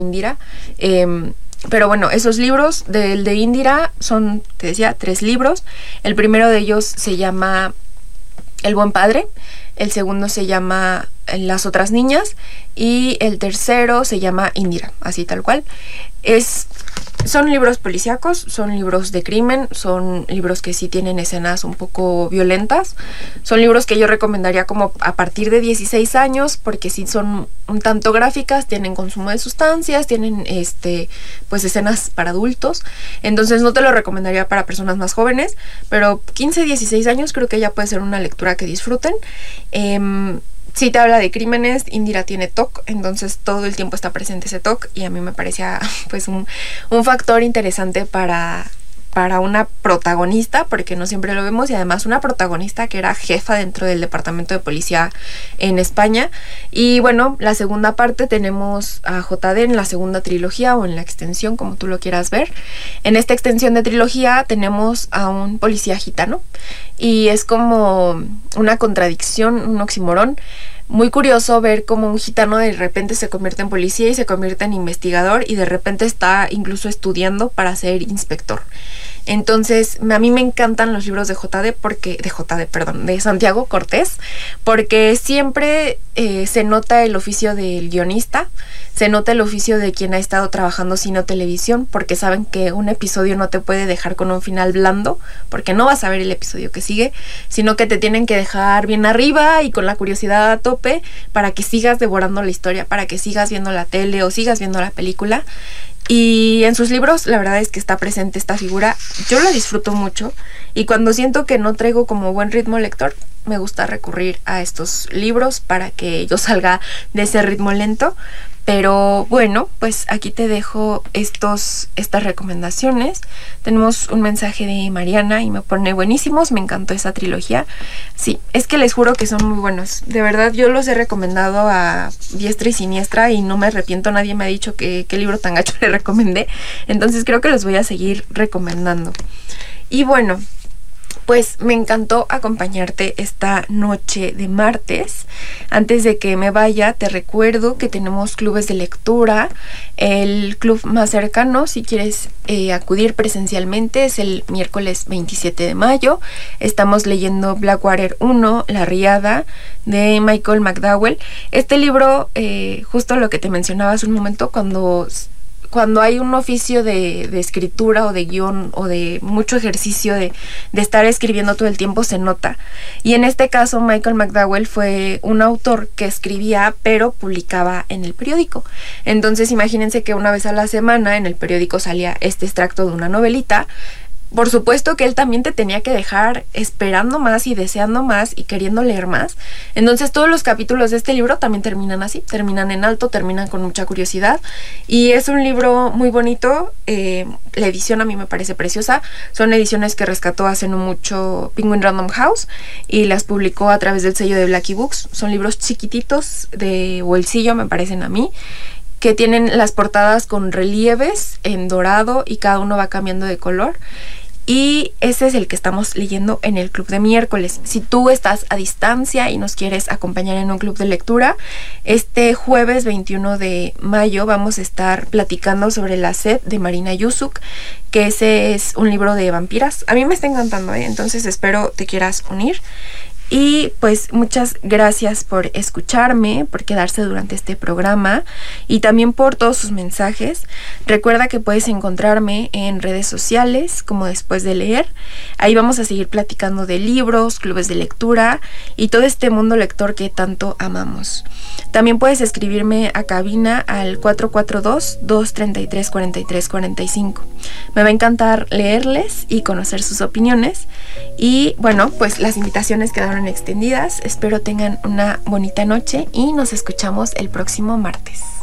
Indira. Pero bueno, esos libros del de Indira son, te decía, 3 libros. El primero de ellos se llama El buen padre, el segundo se llama Las otras niñas y el tercero se llama Indira, así tal cual. Son libros policíacos, son libros de crimen, son libros que sí tienen escenas un poco violentas, son libros que yo recomendaría como a partir de 16 años porque sí son un tanto gráficas, tienen consumo de sustancias, tienen pues escenas para adultos, entonces no te lo recomendaría para personas más jóvenes, pero 15, 16 años creo que ya puede ser una lectura que disfruten. Sí te habla de crímenes, Indira tiene TOC, entonces todo el tiempo está presente ese TOC y a mí me parecía pues un factor interesante para una protagonista, porque no siempre lo vemos, y además una protagonista que era jefa dentro del departamento de policía en España. Y bueno, la segunda parte tenemos a JD en la segunda trilogía o en la extensión, como tú lo quieras ver. En esta extensión de trilogía tenemos a un policía gitano y es como una contradicción, un oxímoron. Muy curioso ver cómo un gitano de repente se convierte en policía y se convierte en investigador y de repente está incluso estudiando para ser inspector. Entonces, a mí me encantan los libros de de Santiago Cortés, porque siempre se nota el oficio del guionista, se nota el oficio de quien ha estado trabajando cine o televisión, porque saben que un episodio no te puede dejar con un final blando, porque no vas a ver el episodio que sigue, sino que te tienen que dejar bien arriba y con la curiosidad a tope para que sigas devorando la historia, para que sigas viendo la tele o sigas viendo la película. Y en sus libros la verdad es que está presente esta figura. Yo la disfruto mucho y cuando siento que no traigo como buen ritmo lector, me gusta recurrir a estos libros para que yo salga de ese ritmo lento. Pero bueno, pues aquí te dejo estas recomendaciones. Tenemos un mensaje de Mariana y me pone buenísimos, me encantó esa trilogía. Sí, es que les juro que son muy buenos. De verdad, yo los he recomendado a diestra y siniestra y no me arrepiento. Nadie me ha dicho qué libro tan gacho le recomendé. Entonces creo que los voy a seguir recomendando. Y bueno, pues me encantó acompañarte esta noche de martes. Antes de que me vaya, te recuerdo que tenemos clubes de lectura. El club más cercano, si quieres acudir presencialmente, es el miércoles 27 de mayo. Estamos leyendo Blackwater 1, La Riada, de Michael McDowell. Este libro, justo lo que te mencionaba hace un momento, cuando hay un oficio de escritura o de guión o de mucho ejercicio de estar escribiendo todo el tiempo, se nota. Y en este caso Michael McDowell fue un autor que escribía pero publicaba en el periódico. Entonces imagínense que una vez a la semana en el periódico salía este extracto de una novelita. Por supuesto que él también te tenía que dejar esperando más y deseando más y queriendo leer más. Entonces todos los capítulos de este libro también terminan así, terminan en alto, terminan con mucha curiosidad. Y es un libro muy bonito. La edición a mí me parece preciosa. Son ediciones que rescató hace no mucho Penguin Random House y las publicó a través del sello de Blackie Books. Son libros chiquititos de bolsillo, me parecen a mí, que tienen las portadas con relieves en dorado y cada uno va cambiando de color. Y ese es el que estamos leyendo en el club de miércoles. Si tú estás a distancia y nos quieres acompañar en un club de lectura, este jueves 21 de mayo vamos a estar platicando sobre La sed de Marina Yusuk, que ese es un libro de vampiras. A mí me está encantando, entonces espero te quieras unir. Y pues muchas gracias por escucharme, por quedarse durante este programa y también por todos sus mensajes. Recuerda que puedes encontrarme en redes sociales como Después de Leer. Ahí vamos a seguir platicando de libros, clubes de lectura y todo este mundo lector que tanto amamos. También puedes escribirme a cabina al 442-233-4345. Me va a encantar leerles y conocer sus opiniones. Y bueno, pues las invitaciones quedaron extendidas. Espero tengan una bonita noche y nos escuchamos el próximo martes.